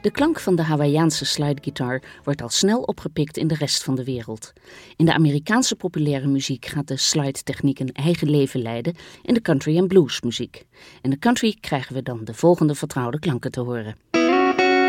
De klank van de Hawaïaanse slideguitar wordt al snel opgepikt in de rest van de wereld. In de Amerikaanse populaire muziek gaat de slide-techniek een eigen leven leiden in de country en bluesmuziek. In de country krijgen we dan de volgende vertrouwde klanken te horen.